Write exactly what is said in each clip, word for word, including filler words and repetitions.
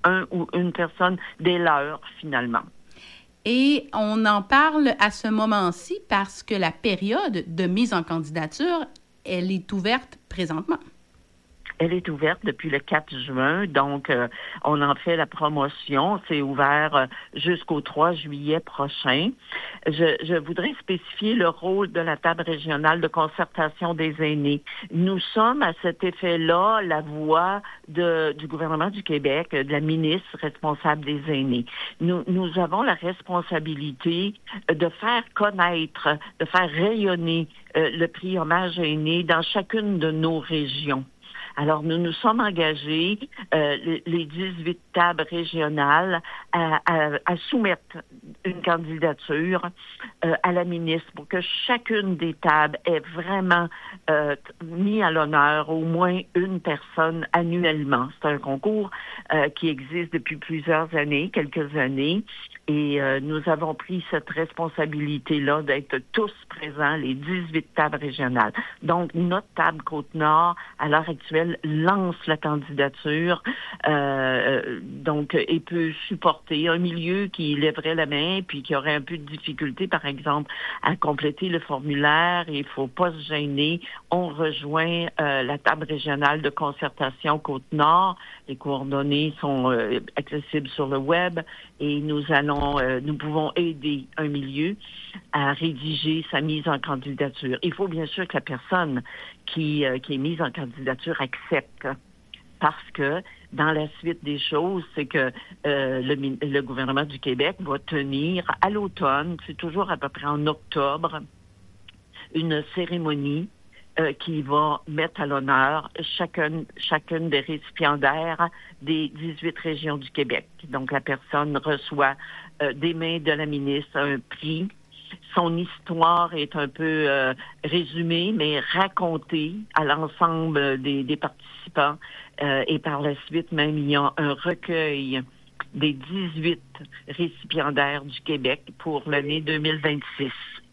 un ou une personne des leurs, finalement. Et on en parle à ce moment-ci parce que la période de mise en candidature, elle est ouverte présentement. Elle est ouverte depuis le quatre juin, donc euh, on en fait la promotion. C'est ouvert euh, jusqu'au trois juillet prochain. Je, je voudrais spécifier le rôle de la table régionale de concertation des aînés. Nous sommes à cet effet-là la voix de, du gouvernement du Québec, de la ministre responsable des aînés. Nous, nous avons la responsabilité de faire connaître, de faire rayonner euh, le prix Hommage aîné dans chacune de nos régions. Alors, nous nous sommes engagés, euh, les, les dix-huit tables régionales, à, à, à soumettre une candidature euh, à la ministre pour que chacune des tables ait vraiment euh, mis à l'honneur au moins une personne annuellement. C'est un concours euh, qui existe depuis plusieurs années, quelques années, et euh, nous avons pris cette responsabilité-là d'être tous présents, les dix-huit tables régionales. Donc, notre table Côte-Nord, à l'heure actuelle, lance la candidature, euh, donc, et peut supporter un milieu qui lèverait la main puis qui aurait un peu de difficulté, par exemple, à compléter le formulaire. Il faut pas se gêner. On rejoint euh, la table régionale de concertation Côte-Nord. Les coordonnées sont euh, accessibles sur le web et nous allons, euh, nous pouvons aider un milieu à rédiger sa mise en candidature. Il faut bien sûr que la personne qui, euh, qui est mise en candidature accepte, parce que dans la suite des choses, c'est que euh, le, le gouvernement du Québec va tenir à l'automne, c'est toujours à peu près en octobre, une cérémonie euh, qui va mettre à l'honneur chacune, chacune des récipiendaires des dix-huit régions du Québec. Donc, la personne reçoit euh, des mains de la ministre un prix. Son histoire est un peu euh, résumée, mais racontée à l'ensemble des, des participants. Euh, et par la suite, même, il y a un recueil des dix-huit récipiendaires du Québec pour l'année deux mille vingt-six.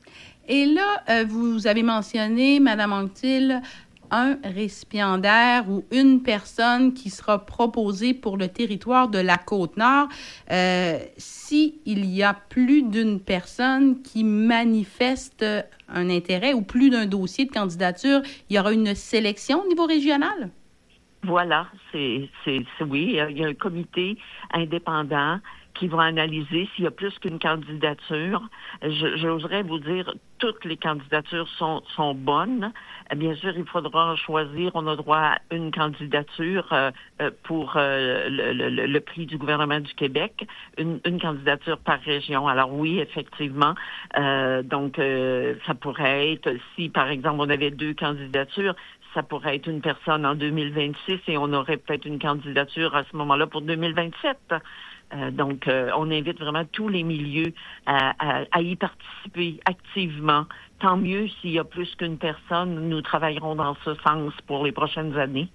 Et là, euh, vous avez mentionné, Madame Anctil, un récipiendaire ou une personne qui sera proposée pour le territoire de la Côte-Nord. Euh, s'il y a plus d'une personne qui manifeste un intérêt ou plus d'un dossier de candidature, il y aura une sélection au niveau régional? Voilà, c'est, c'est, c'est oui, il y a un comité indépendant qui va analyser s'il y a plus qu'une candidature. Je, j'oserais vous dire, toutes les candidatures sont, sont bonnes. Bien sûr, il faudra choisir. On a droit à une candidature euh, pour euh, le, le, le prix du gouvernement du Québec, une, une candidature par région. Alors oui, effectivement, euh, donc euh, ça pourrait être, si par exemple on avait deux candidatures, ça pourrait être une personne en deux mille vingt-six et on aurait peut-être une candidature à ce moment-là pour deux mille vingt-sept. Euh, donc, euh, on invite vraiment tous les milieux à, à, à y participer activement. Tant mieux s'il y a plus qu'une personne, nous travaillerons dans ce sens pour les prochaines années.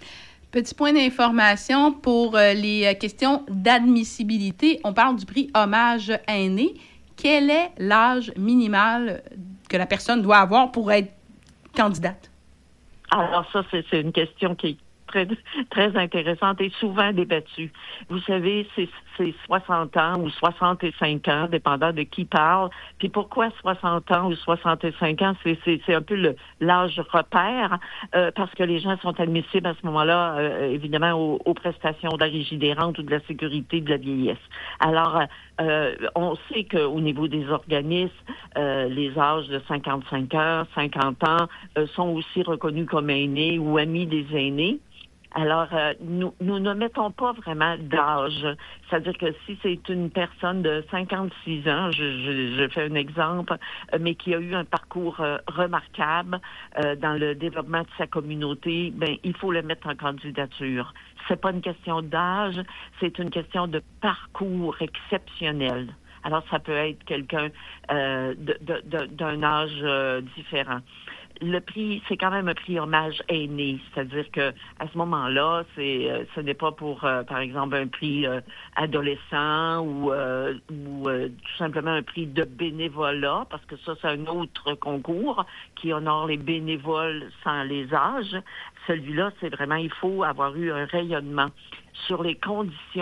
Petit point d'information pour euh, les questions d'admissibilité. On parle du prix Hommage aîné. Quel est l'âge minimal que la personne doit avoir pour être candidate? Alors ça, c'est, c'est une question qui est très, très intéressante et souvent débattue. Vous savez, c'est, c'est soixante ans ou soixante-cinq ans, dépendant de qui parle. Puis pourquoi soixante ans ou soixante-cinq ans? C'est, c'est, c'est un peu le, l'âge repère, euh, parce que les gens sont admissibles à ce moment-là, euh, évidemment, aux, aux prestations de la régie des rentes ou de la sécurité de la vieillesse. Alors, euh, on sait qu'au niveau des organismes, euh, les âges de cinquante-cinq ans, cinquante ans euh, sont aussi reconnus comme aînés ou amis des aînés. Alors, euh, nous, nous ne mettons pas vraiment d'âge. C'est-à-dire que si c'est une personne de cinquante-six ans, je, je, je fais un exemple, euh, mais qui a eu un parcours euh, remarquable euh, dans le développement de sa communauté, ben il faut le mettre en candidature. C'est pas une question d'âge, c'est une question de parcours exceptionnel. Alors, ça peut être quelqu'un euh, de, de, de, d'un âge euh, différent. Le prix, c'est quand même un prix hommage aîné, c'est-à-dire que à ce moment-là, c'est, euh, ce n'est pas pour, euh, par exemple, un prix euh, adolescent ou, euh, ou euh, tout simplement un prix de bénévolat, parce que ça, c'est un autre concours qui honore les bénévoles sans les âges. Celui-là, c'est vraiment, il faut avoir eu un rayonnement sur les conditions